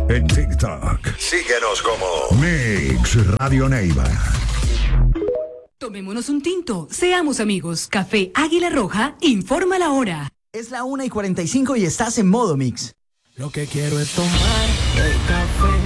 En TikTok, síguenos como Mix Radio Neiva. Tomémonos un tinto, seamos amigos. Café Águila Roja, informa la hora. Es la 1:45 y estás en modo mix. Lo que quiero es tomar el café